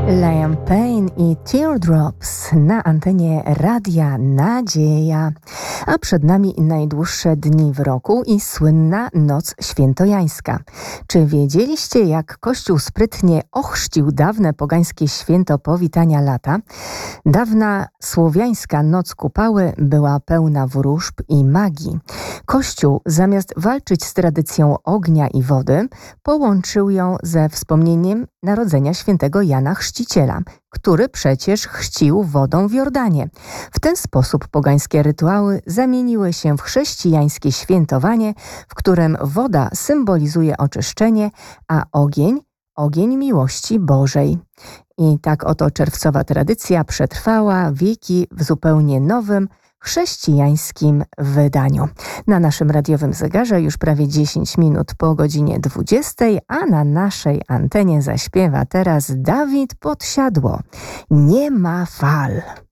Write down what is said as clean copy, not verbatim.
Liam Payne i Teardrops na antenie Radia Nadzieja. A przed nami najdłuższe dni w roku i słynna Noc Świętojańska. Czy wiedzieliście, jak Kościół sprytnie ochrzcił dawne pogańskie święto powitania lata? Dawna słowiańska Noc Kupały była pełna wróżb i magii. Kościół, zamiast walczyć z tradycją ognia i wody, połączył ją ze wspomnieniem narodzenia świętego Jana Chrzciciela, który przecież chrzcił wodą w Jordanie. W ten sposób pogańskie rytuały zamieniły się w chrześcijańskie świętowanie, w którym woda symbolizuje oczyszczenie, a ogień miłości Bożej. I tak oto czerwcowa tradycja przetrwała wieki w zupełnie nowym, chrześcijańskim wydaniu. Na naszym radiowym zegarze już prawie 10 minut po godzinie 20, a na naszej antenie zaśpiewa teraz Dawid Podsiadło. Nie ma fal.